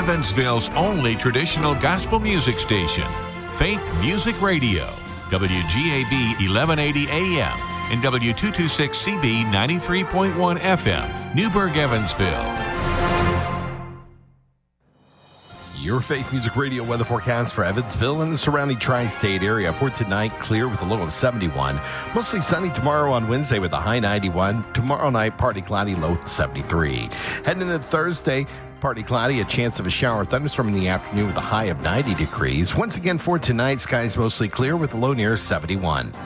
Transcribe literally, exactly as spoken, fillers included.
Evansville's only traditional gospel music station, Faith Music Radio, W G A B eleven eighty A M and W two twenty-six C B ninety-three point one F M, Newburgh, Evansville. Your Faith Music Radio weather forecast for Evansville and the surrounding tri-state area. For tonight, clear with a low of seventy-one. Mostly sunny tomorrow on Wednesday with a high ninety-one. Tomorrow night, partly cloudy, low seventy-three. Heading into Thursday, partly cloudy, a chance of a shower or thunderstorm in the afternoon with a high of ninety degrees. Once again for tonight, skies mostly clear with a low near seventy-one.